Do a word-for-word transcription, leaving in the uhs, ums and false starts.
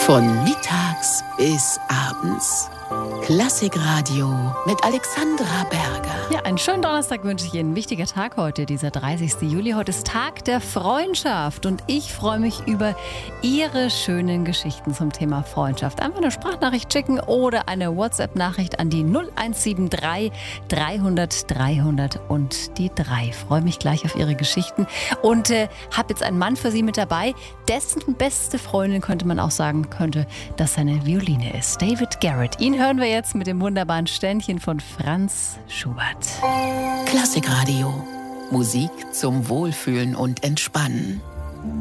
Von mittags bis abends. Klassikradio mit Alexandra Berger. Ja, einen schönen Donnerstag wünsche ich Ihnen. Ein wichtiger Tag heute, dieser dreißigsten Juli. Heute ist Tag der Freundschaft und ich freue mich über Ihre schönen Geschichten zum Thema Freundschaft. Einfach eine Sprachnachricht schicken oder eine WhatsApp-Nachricht an die null eins sieben drei dreihundert dreihundert und die drei. Ich freue mich gleich auf Ihre Geschichten und äh, habe jetzt einen Mann für Sie mit dabei, dessen beste Freundin, könnte man auch sagen, könnte, dass seine Violine ist. David Garrett. Ihn hören wir jetzt mit dem wunderbaren Ständchen von Franz Schubert. Klassikradio. Musik zum Wohlfühlen und Entspannen.